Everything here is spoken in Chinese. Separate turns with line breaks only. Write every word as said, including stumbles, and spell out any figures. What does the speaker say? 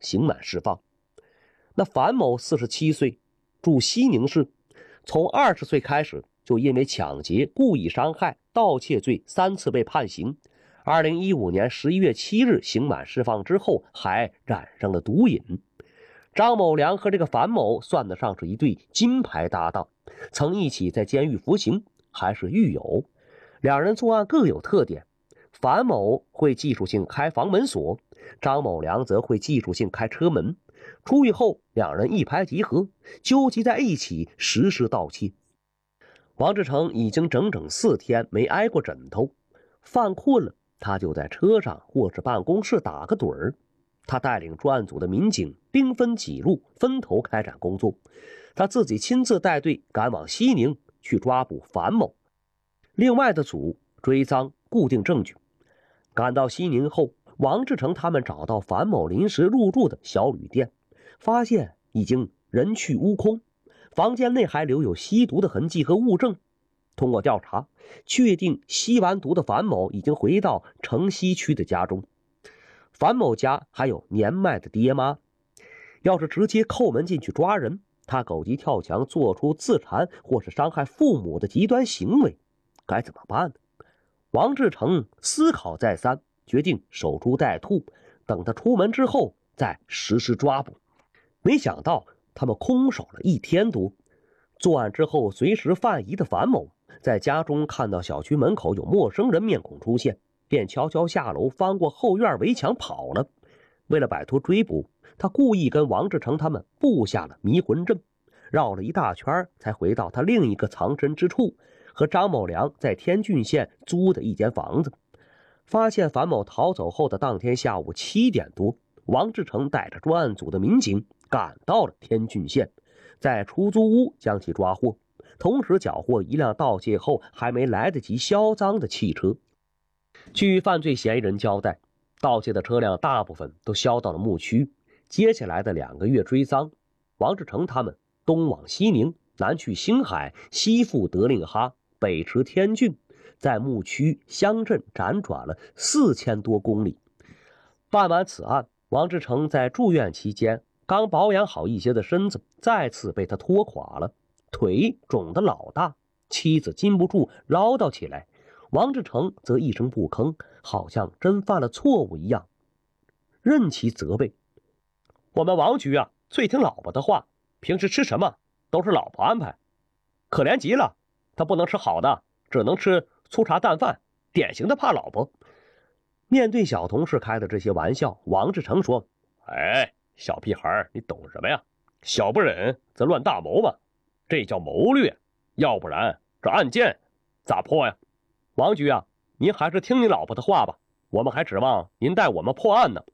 刑满释放。那樊某四十七岁，住西宁市，从二十岁开始就因为抢劫、故意伤害、盗窃罪三次被判刑。二零一五年十一月七日刑满释放之后，还染上了毒瘾。张某良和这个樊某算得上是一对金牌搭档，曾一起在监狱服刑，还是狱友。两人作案各有特点，樊某会技术性开房门锁，张某良则会技术性开车门。出狱后，两人一拍即合，纠集在一起实施盗窃。王志成已经整整四天没挨过枕头，犯困了，他就在车上或是办公室打个盹儿。他带领专案组的民警兵分几路，分头开展工作。他自己亲自带队赶往西宁去抓捕樊某，另外的组追赃固定证据。赶到西宁后，王志成他们找到樊某临时入住的小旅店，发现已经人去屋空，房间内还留有吸毒的痕迹和物证。通过调查，确定吸完毒的樊某已经回到城西区的家中。樊某家还有年迈的爹妈，要是直接叩门进去抓人，他狗急跳墙做出自残或是伤害父母的极端行为，该怎么办呢？王志成思考再三，决定守株待兔，等他出门之后再实施抓捕。没想到他们空守了一天多。作案之后随时犯疑的樊某在家中看到小区门口有陌生人面孔出现，便悄悄下楼翻过后院围墙跑了。为了摆脱追捕，他故意跟王志成他们布下了迷魂阵，绕了一大圈才回到他另一个藏身之处，和张某良在天峻县租的一间房子。发现樊某逃走后的当天下午七点多，王志成带着专案组的民警赶到了天峻县，在出租屋将其抓获，同时缴获一辆盗窃后还没来得及销赃的汽车。据犯罪嫌疑人交代，盗窃的车辆大部分都销到了牧区。接下来的两个月追赃，王志成他们东往西宁，南去星海，西赴德令哈，北驰天峻，在牧区乡镇辗转了四千多公里。办完此案，王志成在住院期间刚保养好一些的身子再次被他拖垮了，腿肿得老大，妻子禁不住唠叨起来，王志成则一声不吭，好像真犯了错误一样，任其责备。我们王局啊，最听老婆的话，平时吃什么都是老婆安排，可怜极了，他不能吃好的，只能吃粗茶淡饭，典型的怕老婆。面对小同事开的这些玩笑，王志成说：哎，小屁孩，你懂什么呀？小不忍则乱大谋嘛，这叫谋略，要不然这案件咋破呀？王局啊，您还是听你老婆的话吧，我们还指望您带我们破案呢。